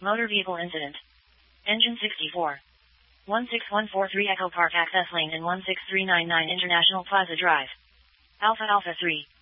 Motor vehicle incident. Engine 64. 16143 Echo Park Access Lane and 16399 International Plaza Drive. Alpha Alpha 3.